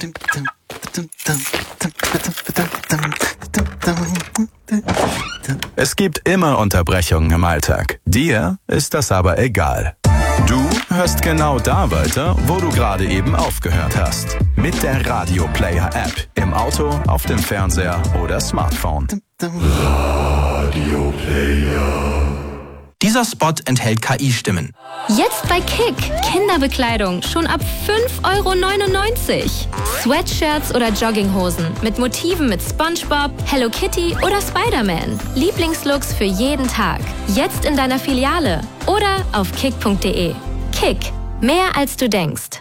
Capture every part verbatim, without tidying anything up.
Es gibt immer Unterbrechungen im Alltag. Dir ist das aber egal. Du hörst genau da weiter, wo du gerade eben aufgehört hast. Mit der Radio Player App. Im Auto, auf dem Fernseher oder Smartphone. Radio Player. Dieser Spot enthält K I-Stimmen. Jetzt bei Kick. Kinderbekleidung schon ab fünf Euro neunundneunzig. Sweatshirts oder Jogginghosen mit Motiven mit SpongeBob, Hello Kitty oder Spider-Man. Lieblingslooks für jeden Tag. Jetzt in deiner Filiale oder auf kick punkt de. Kick. Mehr als du denkst.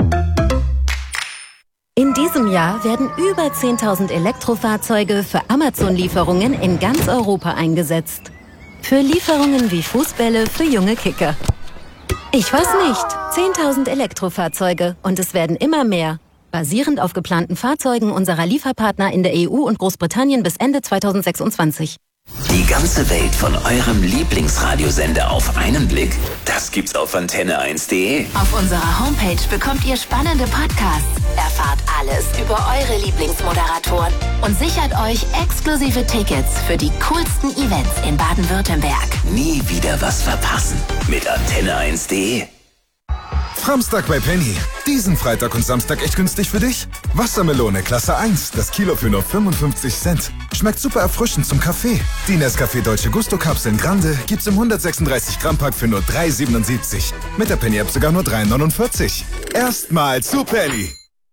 In diesem Jahr werden über zehntausend Elektrofahrzeuge für Amazon-Lieferungen in ganz Europa eingesetzt. Für Lieferungen wie Fußbälle für junge Kicker. Ich weiß nicht. zehntausend Elektrofahrzeuge und es werden immer mehr. Basierend auf geplanten Fahrzeugen unserer Lieferpartner in der E U und Großbritannien bis Ende zweitausendsechsundzwanzig. Die ganze Welt von eurem Lieblingsradiosender auf einen Blick? Das gibt's auf antenne eins punkt de. Auf unserer Homepage bekommt ihr spannende Podcasts, erfahrt alles über eure Lieblingsmoderatoren und sichert euch exklusive Tickets für die coolsten Events in Baden-Württemberg. Nie wieder was verpassen mit antenne eins punkt de. Samstag bei Penny. Diesen Freitag und Samstag echt günstig für dich? Wassermelone Klasse eins, das Kilo für nur fünfundfünfzig Cent. Schmeckt super erfrischend zum Kaffee. Die Nescafé Dolce Gusto Kapseln Grande gibt's im hundertsechsunddreißig Gramm Pack für nur drei siebenundsiebzig. Mit der Penny App sogar nur drei neunundvierzig. Erstmal zu Penny.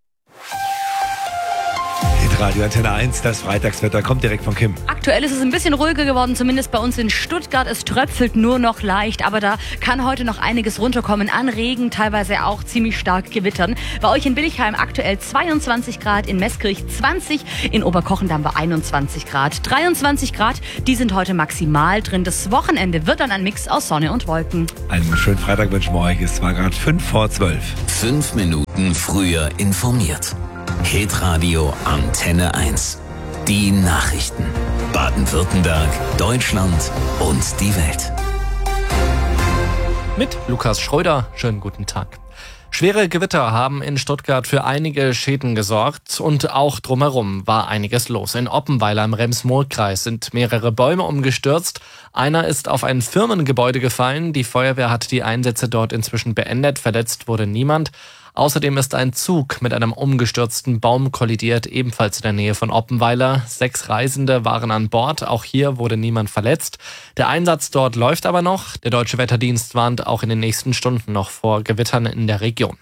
Radio Antenne eins, das Freitagswetter kommt direkt von Kim. Aktuell ist es ein bisschen ruhiger geworden, zumindest bei uns in Stuttgart. Es tröpfelt nur noch leicht, aber da kann heute noch einiges runterkommen an Regen, teilweise auch ziemlich stark gewittern. Bei euch in Billigheim aktuell zweiundzwanzig Grad, in Meßkirch zwanzig, in Oberkochen bei einundzwanzig Grad. dreiundzwanzig Grad, die sind heute maximal drin. Das Wochenende wird dann ein Mix aus Sonne und Wolken. Einen schönen Freitag wünschen wir euch. Es war gerade fünf vor zwölf. Fünf Minuten früher informiert. Hitradio Antenne eins. Die Nachrichten. Baden-Württemberg, Deutschland und die Welt. Mit Lukas Schröder. Schönen guten Tag. Schwere Gewitter haben in Stuttgart für einige Schäden gesorgt und auch drumherum war einiges los. In Oppenweiler im Rems-Murr-Kreis sind mehrere Bäume umgestürzt. Einer ist auf ein Firmengebäude gefallen. Die Feuerwehr hat die Einsätze dort inzwischen beendet. Verletzt wurde niemand. Außerdem ist ein Zug mit einem umgestürzten Baum kollidiert, ebenfalls in der Nähe von Oppenweiler. Sechs Reisende waren an Bord, auch hier wurde niemand verletzt. Der Einsatz dort läuft aber noch. Der Deutsche Wetterdienst warnt auch in den nächsten Stunden noch vor Gewittern in der Region.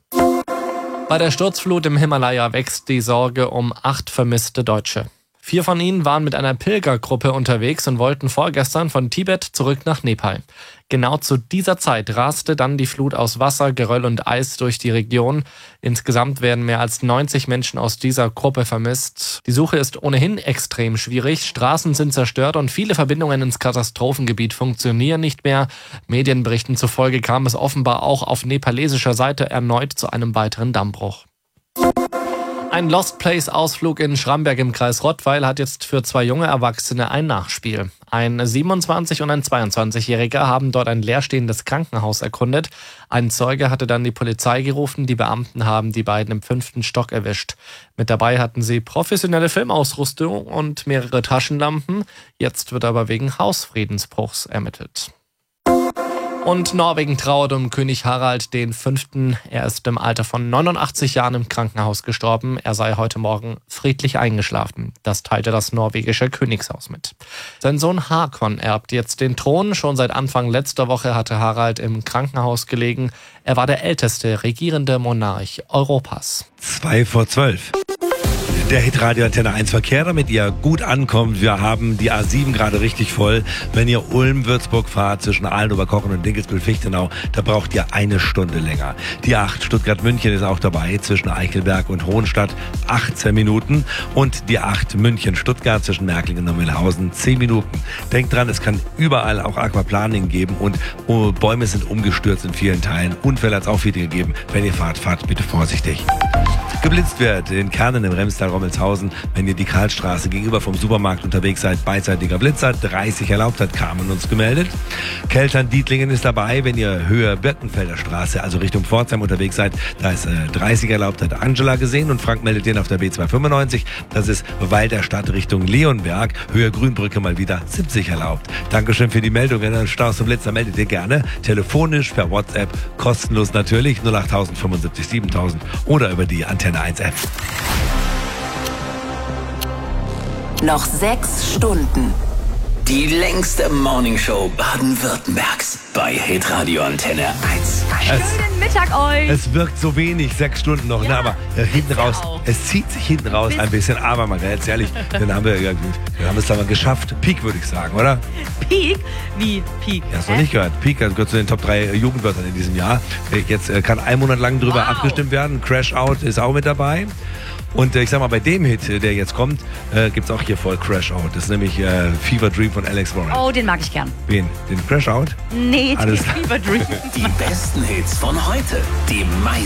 Bei der Sturzflut im Himalaya wächst die Sorge um acht vermisste Deutsche. Vier von ihnen waren mit einer Pilgergruppe unterwegs und wollten vorgestern von Tibet zurück nach Nepal. Genau zu dieser Zeit raste dann die Flut aus Wasser, Geröll und Eis durch die Region. Insgesamt werden mehr als neunzig Menschen aus dieser Gruppe vermisst. Die Suche ist ohnehin extrem schwierig. Straßen sind zerstört und viele Verbindungen ins Katastrophengebiet funktionieren nicht mehr. Medienberichten zufolge kam es offenbar auch auf nepalesischer Seite erneut zu einem weiteren Dammbruch. Ein Lost Place-Ausflug in Schramberg im Kreis Rottweil hat jetzt für zwei junge Erwachsene ein Nachspiel. Ein siebenundzwanzig- und ein zweiundzwanzigjähriger haben dort ein leerstehendes Krankenhaus erkundet. Ein Zeuge hatte dann die Polizei gerufen. Die Beamten haben die beiden im fünften Stock erwischt. Mit dabei hatten sie professionelle Filmausrüstung und mehrere Taschenlampen. Jetzt wird aber wegen Hausfriedensbruchs ermittelt. Und Norwegen trauert um König Harald den Fünften. Er ist im Alter von neunundachtzig Jahren im Krankenhaus gestorben. Er sei heute Morgen friedlich eingeschlafen. Das teilte das norwegische Königshaus mit. Sein Sohn Håkon erbt jetzt den Thron. Schon seit Anfang letzter Woche hatte Harald im Krankenhaus gelegen. Er war der älteste regierende Monarch Europas. Zwei vor zwölf. Der Hitradio Antenne eins Verkehr, damit ihr gut ankommt. Wir haben die A sieben gerade richtig voll. Wenn ihr Ulm-Würzburg fahrt zwischen Aalen, Oberkochen und Dinkelsbühl-Fichtenau, da braucht ihr eine Stunde länger. Die acht Stuttgart-München ist auch dabei, zwischen Eichelberg und Hohenstadt achtzehn Minuten. Und die acht München-Stuttgart zwischen Märklingen und Mühlhausen zehn Minuten. Denkt dran, es kann überall auch Aquaplaning geben und oh, Bäume sind umgestürzt in vielen Teilen. Unfälle hat es auch viele gegeben. Wenn ihr fahrt, fahrt bitte vorsichtig. geblitzt wird. In Kernen im Remstal-Rommelshausen, wenn ihr die Karlstraße gegenüber vom Supermarkt unterwegs seid, beidseitiger Blitzer, dreißig erlaubt, hat Carmen uns gemeldet. Keltern-Dietlingen ist dabei, wenn ihr Höhe Birkenfelder Straße, also Richtung Pforzheim unterwegs seid, da ist äh, dreißig erlaubt, hat Angela gesehen und Frank meldet den auf der B zweihundertfünfundneunzig. Das ist Walderstadt Richtung Leonberg, Höhe Grünbrücke mal wieder siebzig erlaubt. Dankeschön für die Meldung. Wenn ihr Stau zum Blitzer meldet ihr gerne. Telefonisch, per WhatsApp, kostenlos natürlich, null acht fünfundsiebzig siebentausend oder über die Antenne eins App. Noch sechs Stunden. Die längste Morningshow Baden-Württembergs bei Hitradio Antenne eins. Schönen Mittag euch. Es wirkt so wenig, sechs Stunden noch, Ja, ne, aber äh, hinten raus, auch. es zieht sich hinten raus ein bisschen, aber mal ganz ehrlich, dann haben wir, ja, dann haben wir es aber geschafft. Peak, würde ich sagen, oder? Peak? Wie Peak? Ja, hast du noch nicht gehört. Peak also gehört zu den Top drei Jugendwörtern in diesem Jahr. Jetzt äh, kann ein Monat lang drüber Wow. abgestimmt werden. Crash Out ist auch mit dabei. Und äh, ich sag mal, bei dem Hit, äh, der jetzt kommt, äh, gibt's auch hier voll Crash Out. Das ist nämlich äh, Fever Dream von Alex Warren. Oh, den mag ich gern. Wen? Den Crash Out? Nee, Alles den Fever Dream. Die besten Hits von heute. Die meisten